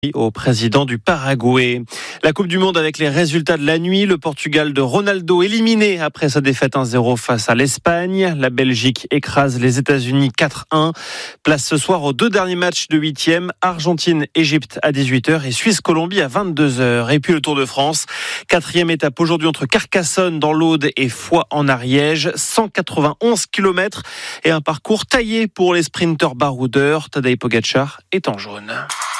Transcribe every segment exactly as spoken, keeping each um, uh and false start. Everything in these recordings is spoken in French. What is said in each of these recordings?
Au président du Paraguay. La Coupe du Monde avec les résultats de la nuit. Le Portugal de Ronaldo éliminé après sa défaite un zéro face à l'Espagne. La Belgique écrase les États-Unis quatre un. Place ce soir aux deux derniers matchs de huitième. Argentine-Égypte à dix-huit heures et Suisse-Colombie à vingt-deux heures. Et puis le Tour de France. Quatrième étape aujourd'hui entre Carcassonne dans l'Aude et Foix en Ariège. cent quatre-vingt-onze kilomètres et un parcours taillé pour les sprinteurs baroudeurs. Tadej Pogačar est en jaune.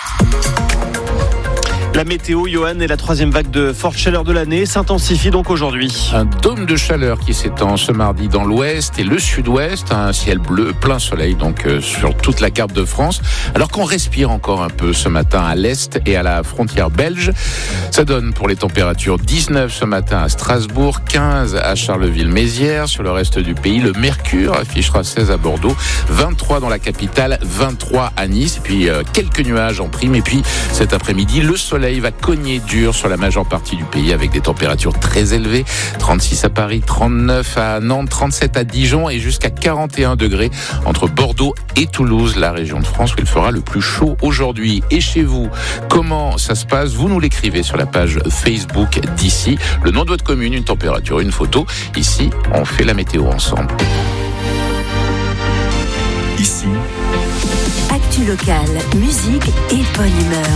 La météo, Johan, et la troisième vague de forte chaleur de l'année s'intensifie donc aujourd'hui. Un dôme de chaleur qui s'étend ce mardi dans l'ouest et le sud-ouest, un ciel bleu, plein soleil donc euh, sur toute la carte de France, alors qu'on respire encore un peu ce matin à l'est et à la frontière belge. Ça donne pour les températures dix-neuf ce matin à Strasbourg, quinze à Charleville-Mézières. Sur le reste du pays, le mercure affichera seize à Bordeaux, vingt-trois dans la capitale, vingt-trois à Nice, et puis euh, quelques nuages en prime. Et puis cet après-midi, le soleil Il va cogner dur sur la majeure partie du pays avec des températures très élevées. trente-six à Paris, trente-neuf à Nantes, trente-sept à Dijon et jusqu'à quarante et un degrés entre Bordeaux et Toulouse, la région de France où il fera le plus chaud aujourd'hui. Et chez vous, comment ça se passe? Vous nous l'écrivez sur la page Facebook d'ici. Le nom de votre commune, une température, une photo. Ici, on fait la météo ensemble. Ici, actu locale, musique et bonne humeur.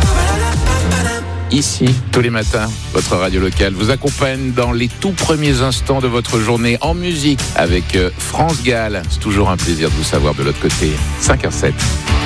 Ici, tous les matins, votre radio locale vous accompagne dans les tout premiers instants de votre journée en musique avec France Gall. C'est toujours un plaisir de vous savoir de l'autre côté. cinq heures sept.